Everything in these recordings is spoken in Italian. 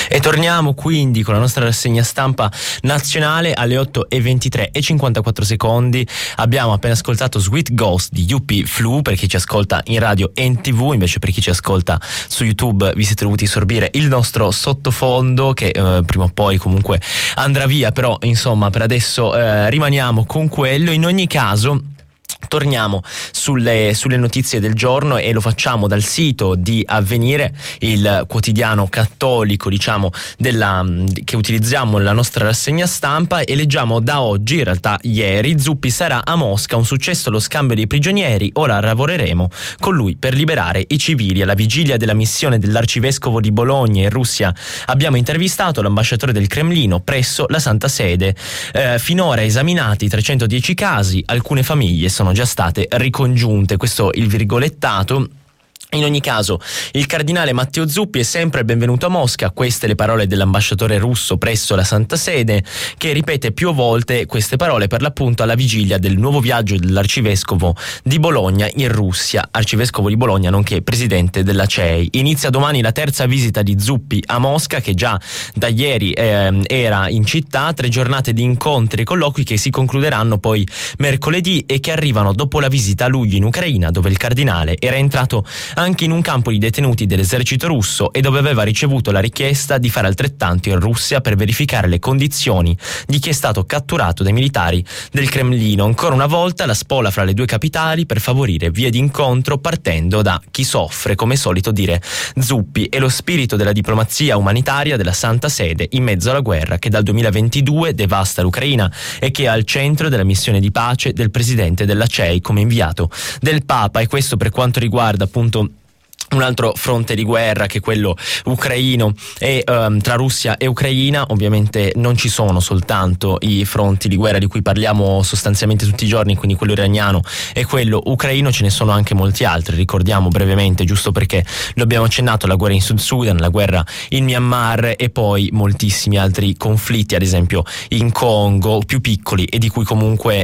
E torniamo quindi con la nostra rassegna stampa nazionale alle 8:23 e 54 secondi. Abbiamo appena ascoltato Sweet Ghost di UP Flu per chi ci ascolta in radio e in TV, invece per chi ci ascolta su YouTube vi siete dovuti sorbire il nostro sottofondo che prima o poi comunque andrà via, però insomma per adesso rimaniamo con quello. In ogni caso torniamo sulle notizie del giorno e lo facciamo dal sito di Avvenire, il quotidiano cattolico diciamo che utilizziamo nella nostra rassegna stampa, e leggiamo da oggi, in realtà ieri: Zuppi sarà a Mosca, un successo lo scambio dei prigionieri, ora lavoreremo con lui per liberare i civili. Alla vigilia della missione dell'arcivescovo di Bologna in Russia abbiamo intervistato l'ambasciatore del Cremlino presso la Santa Sede. Finora esaminati 310 casi, alcune famiglie sono già state ricongiunte, questo il virgolettato. In ogni caso, il cardinale Matteo Zuppi è sempre benvenuto a Mosca, queste le parole dell'ambasciatore russo presso la Santa Sede, che ripete più volte queste parole per l'appunto alla vigilia del nuovo viaggio dell'arcivescovo di Bologna in Russia, arcivescovo di Bologna nonché presidente della CEI. Inizia domani la terza visita di Zuppi a Mosca, che già da ieri era in città, 3 giornate di incontri e colloqui che si concluderanno poi mercoledì e che arrivano dopo la visita a luglio in Ucraina, dove il cardinale era entrato anche in un campo di detenuti dell'esercito russo e dove aveva ricevuto la richiesta di fare altrettanto in Russia per verificare le condizioni di chi è stato catturato dai militari del Cremlino. Ancora una volta la spola fra le due capitali per favorire vie di incontro partendo da chi soffre, come solito dire Zuppi, e lo spirito della diplomazia umanitaria della Santa Sede in mezzo alla guerra che dal 2022 devasta l'Ucraina e che è al centro della missione di pace del presidente della CEI come inviato del Papa. E questo per quanto riguarda appunto un altro fronte di guerra, che è quello ucraino, e tra Russia e Ucraina ovviamente non ci sono soltanto i fronti di guerra di cui parliamo sostanzialmente tutti i giorni, quindi quello iraniano e quello ucraino, ce ne sono anche molti altri. Ricordiamo brevemente, giusto perché lo abbiamo accennato, la guerra in Sud Sudan, la guerra in Myanmar e poi moltissimi altri conflitti, ad esempio in Congo, più piccoli e di cui comunque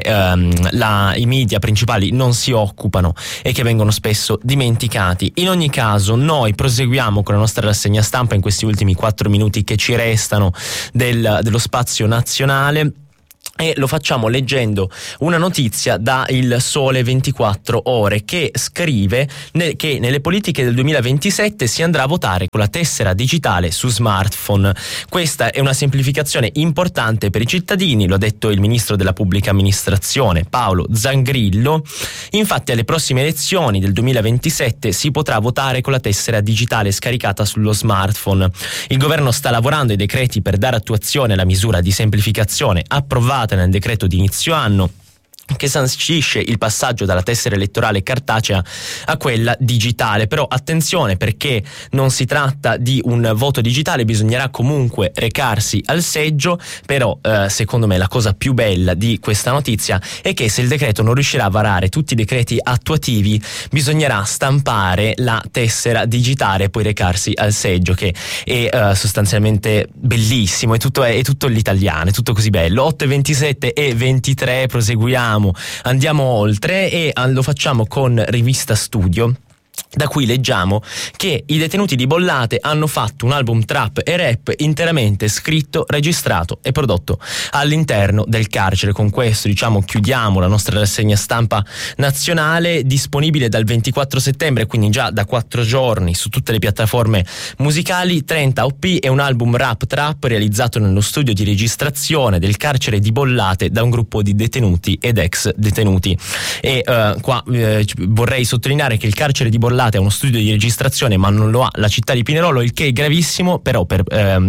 i media principali non si occupano e che vengono spesso dimenticati. In ogni caso noi proseguiamo con la nostra rassegna stampa in questi ultimi 4 minuti che ci restano dello spazio nazionale, e lo facciamo leggendo una notizia da Il Sole 24 Ore che scrive che nelle politiche del 2027 si andrà a votare con la tessera digitale su smartphone. Questa è una semplificazione importante per i cittadini, lo ha detto il ministro della pubblica amministrazione Paolo Zangrillo. Infatti alle prossime elezioni del 2027 si potrà votare con la tessera digitale scaricata sullo smartphone. Il governo sta lavorando ai decreti per dare attuazione alla misura di semplificazione approvata nel decreto di inizio anno, che sancisce il passaggio dalla tessera elettorale cartacea a quella digitale. Però attenzione, perché non si tratta di un voto digitale, bisognerà comunque recarsi al seggio. Però secondo me la cosa più bella di questa notizia è che se il decreto non riuscirà a varare tutti i decreti attuativi, bisognerà stampare la tessera digitale e poi recarsi al seggio, che è sostanzialmente bellissimo, è tutto l'italiano, è tutto così bello. 8:27 e 23, proseguiamo. Andiamo oltre e lo facciamo con Rivista Studio, da cui leggiamo che i detenuti di Bollate hanno fatto un album trap e rap interamente scritto, registrato e prodotto all'interno del carcere. Con questo chiudiamo la nostra rassegna stampa nazionale, disponibile dal 24 settembre, quindi già da 4 giorni su tutte le piattaforme musicali. 30 OP è un album rap trap realizzato nello studio di registrazione del carcere di Bollate da un gruppo di detenuti ed ex detenuti. E qua vorrei sottolineare che il carcere di Bollate è uno studio di registrazione, ma non lo ha la città di Pinerolo, il che è gravissimo. Però per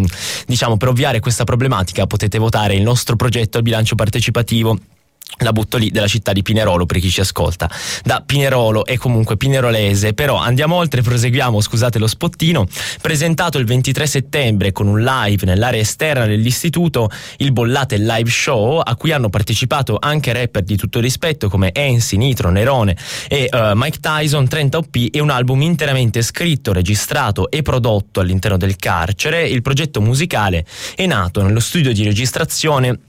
ovviare questa problematica potete votare il nostro progetto al bilancio partecipativo, la butto lì, della città di Pinerolo per chi ci ascolta da Pinerolo e comunque pinerolese. Però andiamo oltre, proseguiamo, scusate lo spottino. Presentato il 23 settembre con un live nell'area esterna dell'istituto, il Bollate Live Show, a cui hanno partecipato anche rapper di tutto rispetto come Ensi, Nitro, Nerone e Mike Tyson. 30 OP è un album interamente scritto, registrato e prodotto all'interno del carcere. Il progetto musicale è nato nello studio di registrazione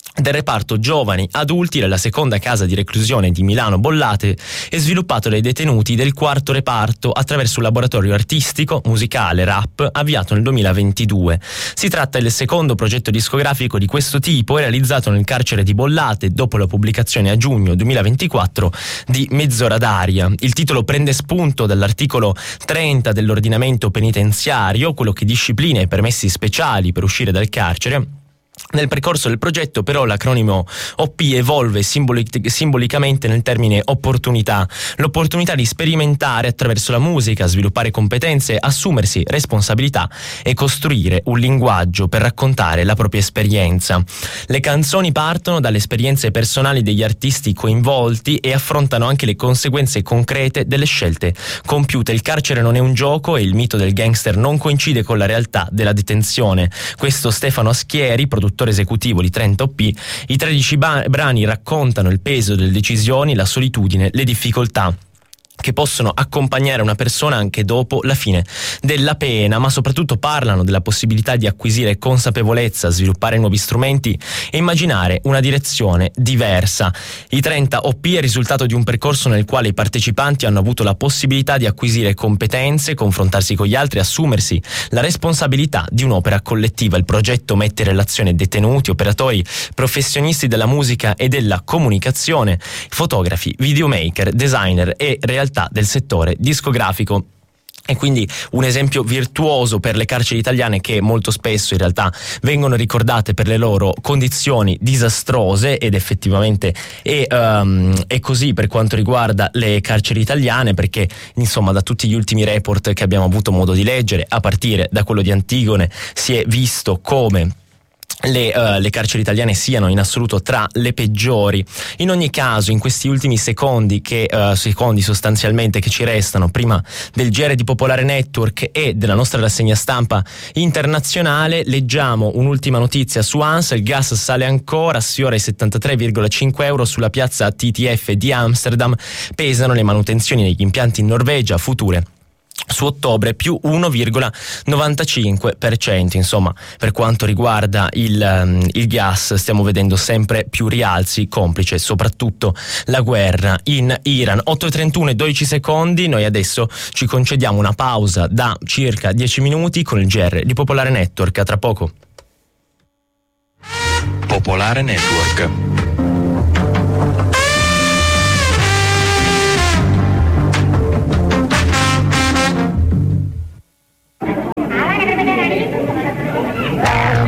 del reparto giovani adulti della seconda casa di reclusione di Milano Bollate è sviluppato dai detenuti del quarto reparto attraverso un laboratorio artistico, musicale, rap avviato nel 2022. Si tratta del secondo progetto discografico di questo tipo e realizzato nel carcere di Bollate dopo la pubblicazione a giugno 2024 di Mezz'ora d'aria. Il titolo prende spunto dall'articolo 30 dell'ordinamento penitenziario, quello che disciplina i permessi speciali per uscire dal carcere. Nel percorso del progetto però l'acronimo OP evolve simbolicamente nel termine opportunità, l'opportunità di sperimentare attraverso la musica, sviluppare competenze, assumersi responsabilità e costruire un linguaggio per raccontare la propria esperienza. Le canzoni partono dalle esperienze personali degli artisti coinvolti e affrontano anche le conseguenze concrete delle scelte compiute. Il carcere non è un gioco e il mito del gangster non coincide con la realtà della detenzione. Questo Stefano Aschieri, produttore esecutivo di 30 OP, i 13 brani raccontano il peso delle decisioni, la solitudine, le difficoltà che possono accompagnare una persona anche dopo la fine della pena, ma soprattutto parlano della possibilità di acquisire consapevolezza, sviluppare nuovi strumenti e immaginare una direzione diversa. I 30 OP è il risultato di un percorso nel quale i partecipanti hanno avuto la possibilità di acquisire competenze, confrontarsi con gli altri, assumersi la responsabilità di un'opera collettiva. Il progetto mette in relazione detenuti, operatori, professionisti della musica e della comunicazione, fotografi, videomaker, designer e realtà del settore discografico. E quindi un esempio virtuoso per le carceri italiane che molto spesso in realtà vengono ricordate per le loro condizioni disastrose, ed effettivamente è così per quanto riguarda le carceri italiane, perché insomma da tutti gli ultimi report che abbiamo avuto modo di leggere, a partire da quello di Antigone, si è visto come le carceri italiane siano in assoluto tra le peggiori. In ogni caso, in questi ultimi secondi sostanzialmente che ci restano prima del GR di Popolare Network e della nostra rassegna stampa internazionale, leggiamo un'ultima notizia su ANSA. Il gas sale ancora, sfiora i 73,5 euro sulla piazza TTF di Amsterdam, pesano le manutenzioni degli impianti in Norvegia future su ottobre più 1,95%. Insomma, per quanto riguarda il gas stiamo vedendo sempre più rialzi, complice soprattutto la guerra in Iran. 8:31 e 12 secondi, noi adesso ci concediamo una pausa da circa 10 minuti con il GR di Popolare Network. A tra poco. Popolare Network.